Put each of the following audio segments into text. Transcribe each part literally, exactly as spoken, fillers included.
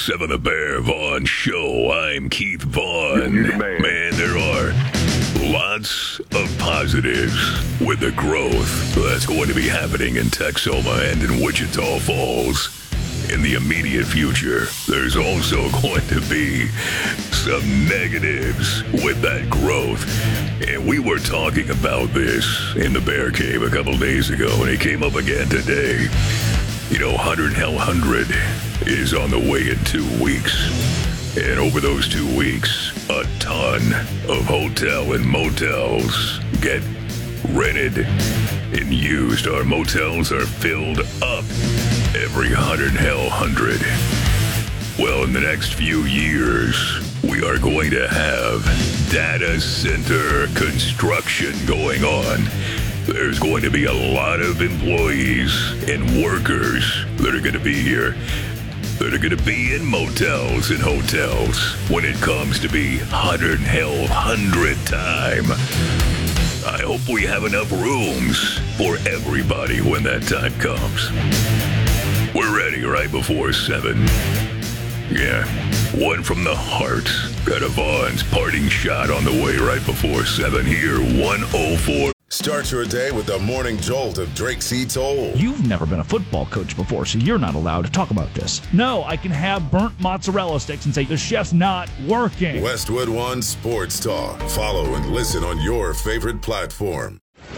Seven the Bear Vaughn Show. I'm Keith Vaughn. Man. Man, there are lots of positives with the growth that's going to be happening in Texoma and in Wichita Falls. In the immediate future, there's also going to be some negatives with that growth. And we were talking about this in the Bear Cave a couple days ago, and it came up again today. You know, one hundred Hell one hundred is on the way in two weeks. And over those two weeks, a ton of hotel and motels get rented and used. Our motels are filled up every one hundred Hell one hundred. Well, in the next few years, we are going to have data center construction going on. There's going to be a lot of employees and workers that are going to be here, that are going to be in motels and hotels when it comes to be one hundred Hell one hundred time. I hope we have enough rooms for everybody when that time comes. We're ready right before seven. Yeah, one from the heart. Got a Vaughn's parting shot on the way right before seven here, one oh four. Start your day with the morning jolt of Drake C. Toll. You've never been a football coach before, so you're not allowed to talk about this. No, I can have burnt mozzarella sticks and say the chef's not working. Westwood One Sports Talk. Follow and listen on your favorite platform.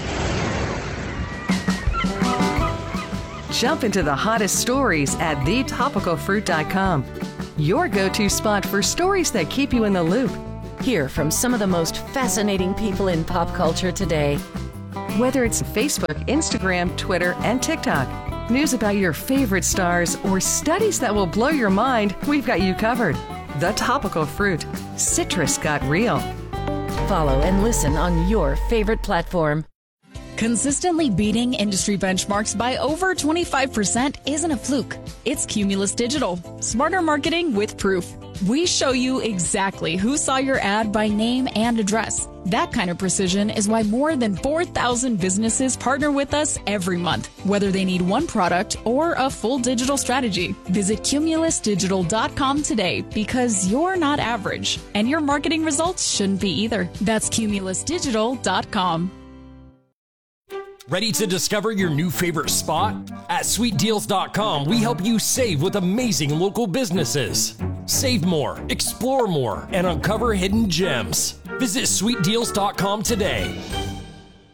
Jump into the hottest stories at the topical fruit dot com. Your go-to spot for stories that keep you in the loop. Hear from some of the most fascinating people in pop culture today. Whether it's Facebook, Instagram, Twitter, and TikTok, news about your favorite stars, or studies that will blow your mind, we've got you covered. The Topical Fruit. Citrus got real. Follow and listen on your favorite platform. Consistently beating industry benchmarks by over twenty-five percent isn't a fluke. It's Cumulus Digital. Smarter marketing with proof. We show you exactly who saw your ad by name and address. That kind of precision is why more than four thousand businesses partner with us every month, whether they need one product or a full digital strategy. Visit cumulus digital dot com today because you're not average, and your marketing results shouldn't be either. That's cumulus digital dot com. Ready to discover your new favorite spot? At sweet deals dot com, we help you save with amazing local businesses. Save more, explore more, and uncover hidden gems. Visit sweet deals dot com today.